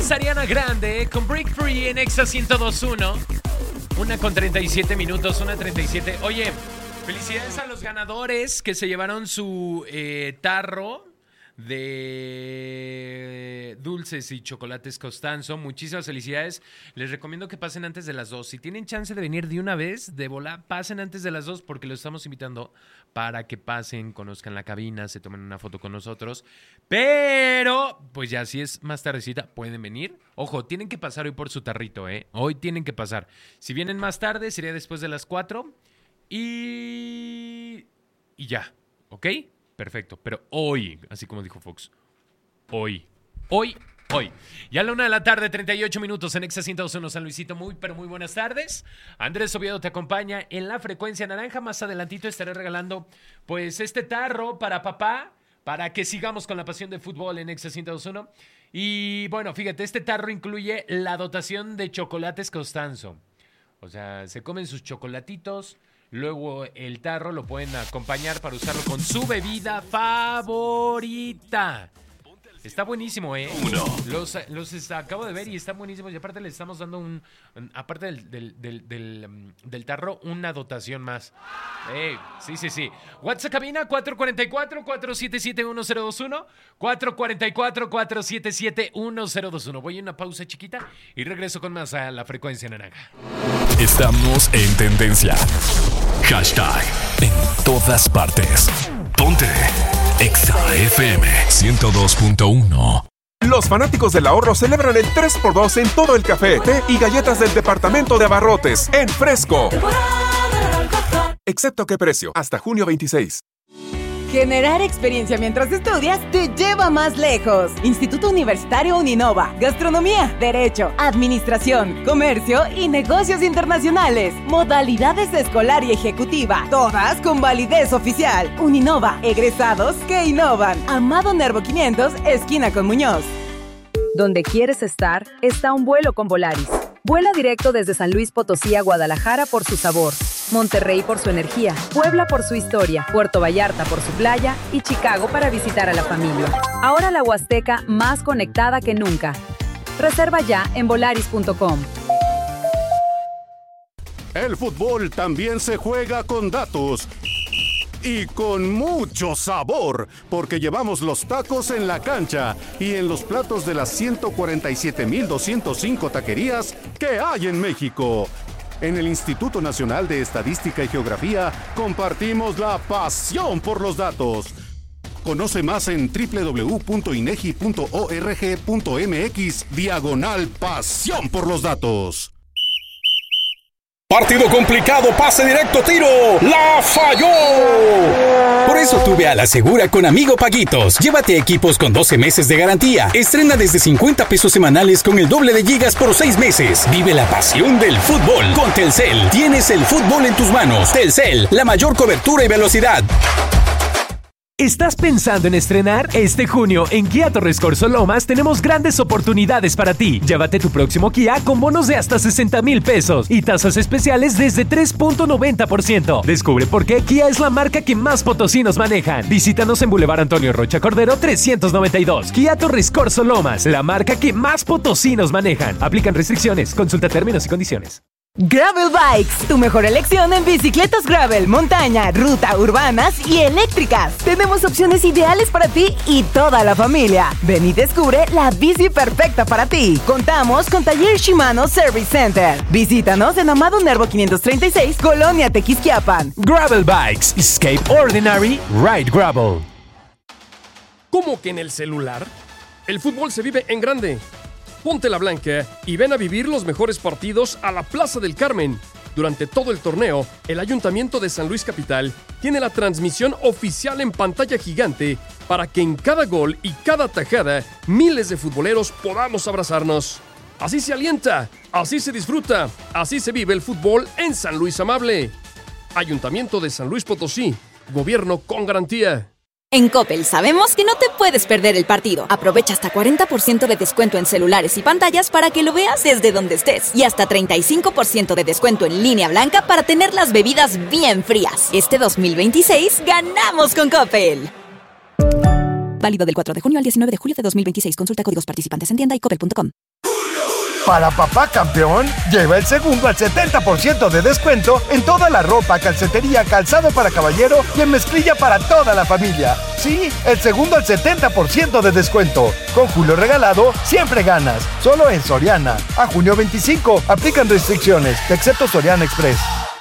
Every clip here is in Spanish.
es Ariana Grande con Break Free en Exa 102.1. 1:37 minutos, 1:37. Oye, felicidades a los ganadores que se llevaron su tarro de dulces y chocolates Costanzo. Muchísimas felicidades. Les recomiendo que pasen antes de las 2. Si tienen chance de venir de una vez, de bola, pasen antes de las 2 porque los estamos invitando para que pasen, conozcan la cabina, se tomen una foto con nosotros. Pero, pues ya si es más tardecita, pueden venir. Ojo, tienen que pasar hoy por su tarrito, ¿eh? Hoy tienen que pasar. Si vienen más tarde, sería después de las 4 y ya, ¿ok? Perfecto, pero hoy, así como dijo Fox, hoy. Ya a la 1:38 p.m. en Exa 102.1 San Luisito. Pero muy buenas tardes. Andrés Oviedo te acompaña en la frecuencia naranja. Más adelantito estaré regalando, pues, este tarro para papá, para que sigamos con la pasión del fútbol en Exa 102.1. Y, bueno, fíjate, este tarro incluye la dotación de chocolates Costanzo. O sea, se comen sus chocolatitos. Luego el tarro lo pueden acompañar para usarlo con su bebida favorita. Está buenísimo, ¿eh? Los acabo de ver y están buenísimos. Y aparte les estamos dando aparte del tarro, una dotación más. Sí. WhatsApp cabina 444-477-1021. 444-477-1021. Voy a una pausa chiquita y regreso con más a la frecuencia naranja. Estamos en tendencia. Hashtag en todas partes. Ponte Exa FM 102.1. Los fanáticos del ahorro celebran el 3x2 en todo el café, té y galletas del departamento de abarrotes en Fresco. Excepto qué precio, hasta junio 26. Generar experiencia mientras estudias te lleva más lejos. Instituto Universitario Uninova. Gastronomía, Derecho, Administración, Comercio y Negocios Internacionales. Modalidades escolar y ejecutiva. Todas con validez oficial. Uninova. Egresados que innovan. Amado Nervo 500, esquina con Muñoz. Donde quieres estar, está un vuelo con Volaris. Vuela directo desde San Luis Potosí a Guadalajara por su sabor, Monterrey por su energía, Puebla por su historia, Puerto Vallarta por su playa y Chicago para visitar a la familia. Ahora la Huasteca más conectada que nunca. Reserva ya en volaris.com. El fútbol también se juega con datos. Y con mucho sabor, porque llevamos los tacos en la cancha y en los platos de las 147,205 taquerías que hay en México. En el Instituto Nacional de Estadística y Geografía compartimos la pasión por los datos. Conoce más en www.inegi.org.mx/pasión por los datos. Partido complicado, pase directo, tiro. ¡La falló! Por eso tuve a la segura con Amigo Paguitos. Llévate equipos con 12 meses de garantía. Estrena desde 50 pesos semanales con el doble de gigas por 6 meses. Vive la pasión del fútbol con Telcel. Tienes el fútbol en tus manos. Telcel, la mayor cobertura y velocidad. ¿Estás pensando en estrenar? Este junio en Kia Torres Corzo Lomas tenemos grandes oportunidades para ti. Llévate tu próximo Kia con bonos de hasta 60,000 pesos y tasas especiales desde 3.90%. Descubre por qué Kia es la marca que más potosinos manejan. Visítanos en Boulevard Antonio Rocha Cordero 392. Kia Torres Corzo Lomas, la marca que más potosinos manejan. Aplican restricciones. Consulta términos y condiciones. Gravel Bikes, tu mejor elección en bicicletas gravel, montaña, ruta, urbanas y eléctricas. Tenemos opciones ideales para ti y toda la familia. Ven y descubre la bici perfecta para ti. Contamos con Taller Shimano Service Center. Visítanos en Amado Nervo 536, Colonia Tequisquiapan. Gravel Bikes, escape ordinary, ride gravel. ¿Cómo que en el celular? El fútbol se vive en grande. Ponte la blanca y ven a vivir los mejores partidos a la Plaza del Carmen. Durante todo el torneo, el Ayuntamiento de San Luis Capital tiene la transmisión oficial en pantalla gigante para que en cada gol y cada tajada miles de futboleros podamos abrazarnos. Así se alienta, así se disfruta, así se vive el fútbol en San Luis Amable. Ayuntamiento de San Luis Potosí, gobierno con garantía. En Coppel sabemos que no te puedes perder el partido. Aprovecha hasta 40% de descuento en celulares y pantallas para que lo veas desde donde estés. Y hasta 35% de descuento en línea blanca para tener las bebidas bien frías. Este 2026 ganamos con Coppel. Válido del 4 de junio al 19 de julio de 2026. Consulta códigos participantes en tienda y coppel.com. Para papá campeón, lleva el segundo al 70% de descuento en toda la ropa, calcetería, calzado para caballero y en mezclilla para toda la familia. Sí, el segundo al 70% de descuento. Con Julio Regalado, siempre ganas. Solo en Soriana. A junio 25, aplican restricciones, excepto Soriana Express.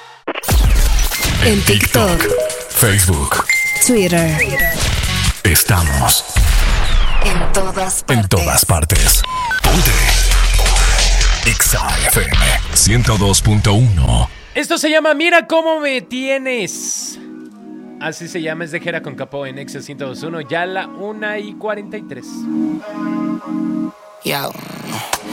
En TikTok, Facebook, Twitter. Estamos En todas partes. en todas partes. Ponte. Exa FM 102.1. Esto se llama Mira cómo me tienes. Así se llama, es de Jera con Capó en Exa 102.1, ya la 1:43. Yo,